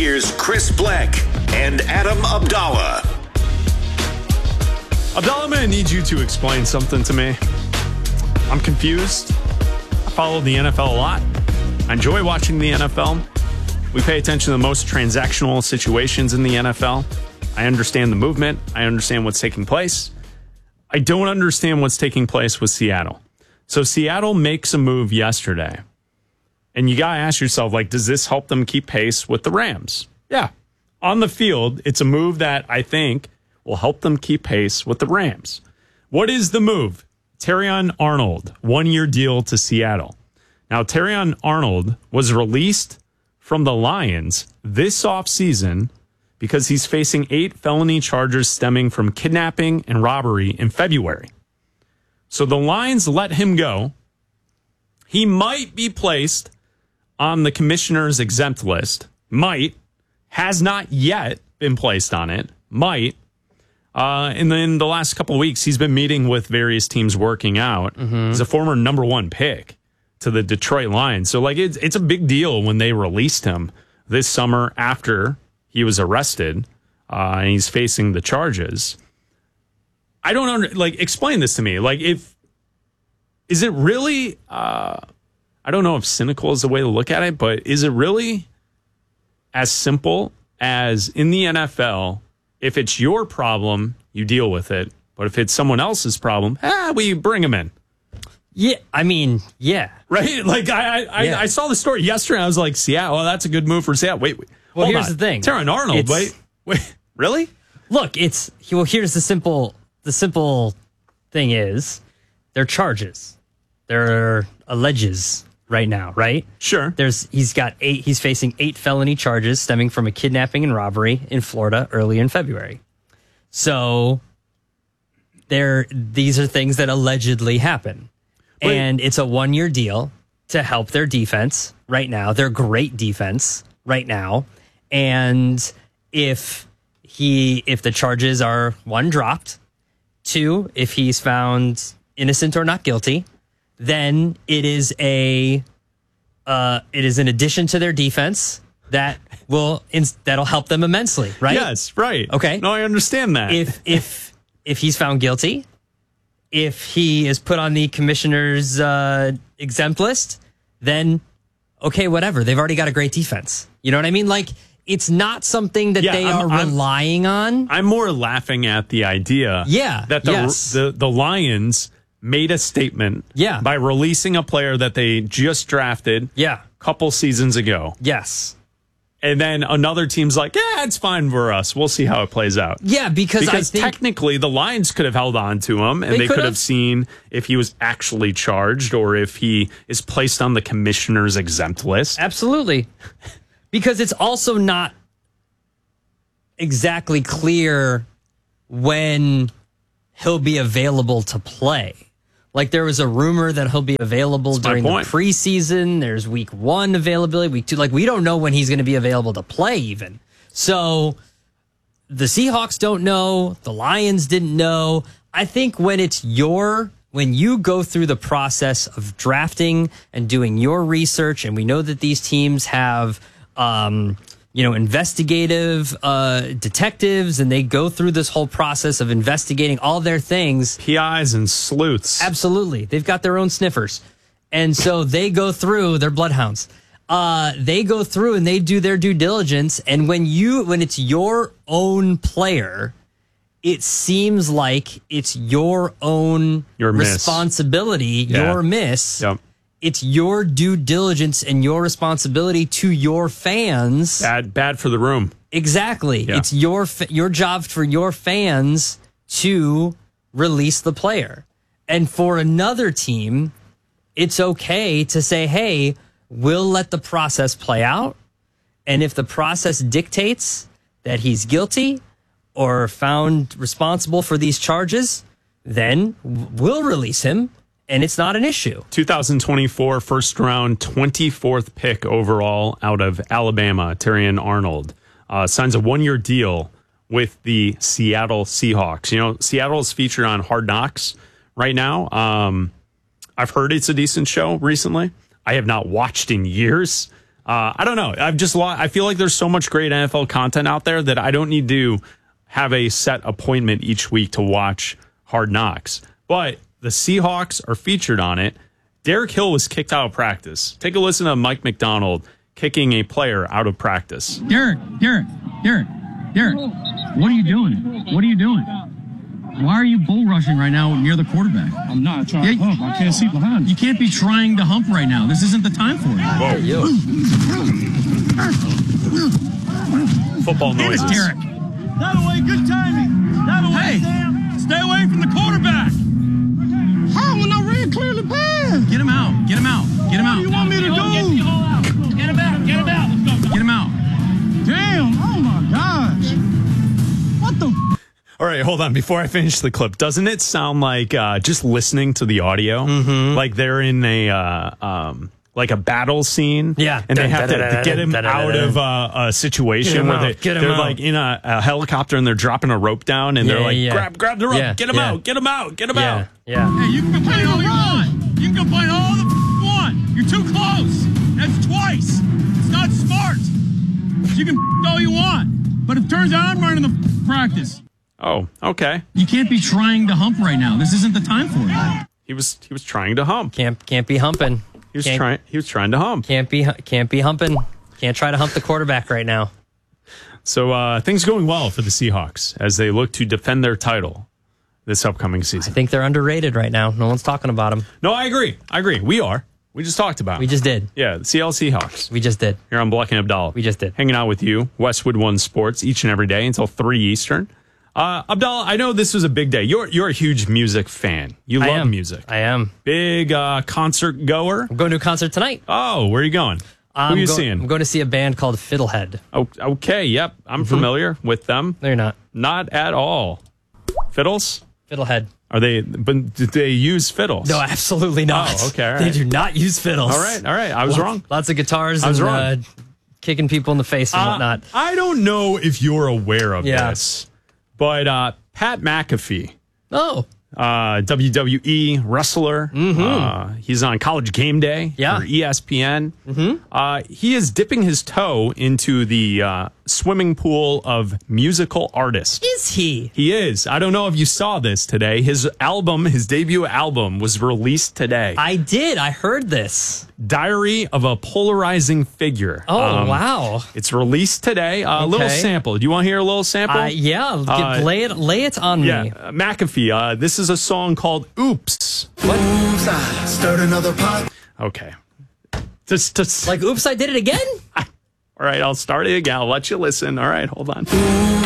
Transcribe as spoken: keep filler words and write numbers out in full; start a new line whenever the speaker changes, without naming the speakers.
Here's Chris Black and Adam Abdallah.
Abdallah, I'm going to need you to explain something to me. I'm confused. I follow the N F L a lot. I enjoy watching the N F L. We pay attention to the most transactional situations in the N F L. I understand the movement. I understand what's taking place. I don't understand what's taking place with Seattle. So Seattle makes a move yesterday. And you got to ask yourself, like, does this help them keep pace with the Rams? Yeah. On the field, it's a move that I think will help them keep pace with the Rams. What is the move? Terrion Arnold, one-year deal to Seattle. Now, Terrion Arnold was released from the Lions this offseason because he's facing eight felony charges stemming from kidnapping and robbery in February. So the Lions let him go. He might be placed on the commissioner's exempt list. Might. Has not yet been placed on it. Might. Uh, and then the last couple of weeks, he's been meeting with various teams working out. Mm-hmm. He's a former number one pick to the Detroit Lions. So, like, it's, it's a big deal when they released him this summer after he was arrested, uh, and he's facing the charges. I don't under, like, explain this to me. Like, if, is it really, uh, I don't know if cynical is the way to look at it, but is it really as simple as in the N F L, if it's your problem, you deal with it. But if it's someone else's problem, ah, we bring them in.
Yeah, I mean, yeah.
Right? Like, I I, yeah. I I saw the story yesterday. I was like, Seattle, well, that's a good move for Seattle. Wait, wait.
Well,
hold
here's
on.
the thing.
Terrion Arnold,
It's,
wait, wait. Really?
Look, it's, well, here's the simple, the simple thing is, they're charges. They're alleges right now, right?
Sure.
There's, he's got eight, he's facing eight felony charges stemming from a kidnapping and robbery in Florida early in February. So, there, these are things that allegedly happen. Wait. And it's a one-year deal to help their defense right now. Their great defense right now. And if he, if the charges are, one, dropped, two, if he's found innocent or not guilty, then it is a, uh, it is an addition to their defense that will, that'll help them immensely, right?
Yes, right.
Okay.
No, I understand that.
If, if, if he's found guilty, if he is put on the commissioner's uh, exempt list, then okay, whatever. They've already got a great defense. You know what I mean? Like, it's not something that
yeah,
they
I'm,
are
I'm,
relying on.
I'm more laughing at the idea
yeah,
that the,
yes.
the the Lions made a statement
yeah.
by releasing a player that they just drafted
yeah.
a couple seasons ago.
Yes.
And then another team's like, yeah, it's fine for us. We'll see how it plays out.
Yeah, because,
because
I think
technically the Lions could have held on to him and they, they could have seen if he was actually charged or if he is placed on the commissioner's exempt list.
Absolutely. Because it's also not exactly clear when he'll be available to play. Like, there was a rumor that he'll be available
That's
during the preseason. There's week one availability, week two. Like, we don't know when he's going to be available to play even. So the Seahawks don't know. The Lions didn't know. I think when it's your, when you go through the process of drafting and doing your research, and we know that these teams have, um, you know, investigative uh, detectives, and they go through this whole process of investigating all their things.
P Is and sleuths.
Absolutely. They've got their own sniffers. And so they go through, they're bloodhounds. Uh, they go through and they do their due diligence. And when you, when it's your own player, it seems like it's your own
your
responsibility,
miss. Yeah.
your miss.
Yep.
It's your due diligence and your responsibility to your fans.
Bad, bad for the room.
Exactly.
Yeah.
It's your your job for your fans to release the player. And for another team, it's okay to say, hey, we'll let the process play out. And if the process dictates that he's guilty or found responsible for these charges, then we'll release him. And it's not an issue.
twenty twenty-four first round, twenty-fourth pick overall out of Alabama, Terrion Arnold, uh, signs a one-year deal with the Seattle Seahawks. You know, Seattle is featured on Hard Knocks right now. Um, I've heard it's a decent show recently. I have not watched in years. Uh, I don't know. I've just lo- I feel like there's so much great N F L content out there that I don't need to have a set appointment each week to watch Hard Knocks. But the Seahawks are featured on it. Derek Hill was kicked out of practice. Take a listen to Mike McDonald kicking a player out of practice.
Derek, Derek, Derek, Derek, what are you doing? What are you doing? Why are you bull rushing right now near the quarterback?
I'm not trying
Yeah,
to hump. I can't see behind you.
You can't be trying to hump right now. This isn't the time for it.
Whoa. Football noises.
Derek.
That away, good timing. That away,
Hey,
Sam.
stay away from the quarterback.
How when I ran clearly past?
Get him out. Get him out. Get him out.
What do you want me to do?
Get him out. Get him out. Let's go. Get him out.
Damn, oh my gosh. What the?
All right, hold on. Before I finish the clip, doesn't it sound like uh, just listening to the audio, mm-hmm. like they're in a uh, um, like a battle scene?
Yeah.
and they have to, to get him out of uh, a situation where they,
Get him
they're
out.
like in a, a helicopter and they're dropping a rope down and
Yeah,
they're like,
yeah.
grab, grab the rope,
Yeah,
get him
yeah.
out, get him out, get him
Yeah,
out.
yeah.
Hey, you can complain all you want. You can complain all the f- you want. You're too close. That's twice. It's not smart. You can f- all you want. But it turns out I'm running the f- practice.
Oh, okay.
You can't be trying to hump right now. This isn't the time for it.
He was he was trying to hump.
Can't can't be humping.
He was
Can't-
trying he was trying to hump.
Can't be can't be humping. Can't try to hump the quarterback right now.
So uh, things going well for the Seahawks as they look to defend their title this upcoming
I
season.
think they're underrated right now. No one's talking about them.
No, I agree. I agree. We are. We just talked about.
We
it.
just did.
Yeah, the C L Seahawks.
We just did.
Here on Black and Abdallah.
We just did.
Hanging out with you, Westwood One Sports, each and every day until three Eastern. Uh, Abdallah, I know this was a big day. You're you're a huge music fan. You
I
love
am.
music.
I am.
Big uh, concert goer.
I'm going to a concert tonight.
Oh, where are you going? Who
I'm
are you
go-
seeing?
I'm going to see a band called Fiddlehead.
Oh, okay, yep. I'm
Mm-hmm.
familiar with them.
No, you're not.
Not at all. Fiddles?
Fiddlehead.
Are they, but did they use fiddles?
No, absolutely not.
Oh, okay, all
They
right.
do not use fiddles.
All right, all right. I was
Lots-
wrong.
Lots of guitars
I was
and
wrong.
Uh, kicking people in the face and
Uh,
whatnot.
I don't know if you're aware of
Yeah.
this, but uh, Pat McAfee,
Oh,
uh, W W E wrestler. Uh, he's on College Game Day
Yeah.
for E S P N. Mm-hmm. Uh, he is dipping his toe into the uh, swimming pool of musical artists.
is he?
He is. I don't know if you saw this today. His album, his debut album, was released today.
I did. I heard this.
Diary of a Polarizing Figure.
Oh,
Um,
wow.
It's released today. Uh, A little
Okay.
sample. Do you want to hear a little sample?
Uh, yeah, get-
Uh,
lay it lay it on
Yeah,
me.
uh, McAfee. Uh, this is a song called "Oops."
Oops, I stirred another pot.
Okay. Just, just
Like, oops, I did it again?
all right. I'll start it again. I'll let you listen. All right, hold on.
Oops,